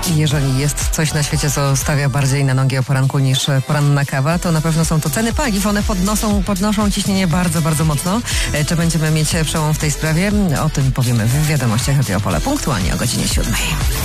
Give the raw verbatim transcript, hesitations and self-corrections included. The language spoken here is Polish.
Jeżeli jest coś na świecie, co stawia bardziej na nogi o poranku niż poranna kawa, to na pewno są to ceny paliw. One podnoszą, podnoszą ciśnienie bardzo, bardzo mocno. Czy będziemy mieć przełom w tej sprawie? O tym powiemy w wiadomościach Radia Opole punktualnie o godzinie siódmej.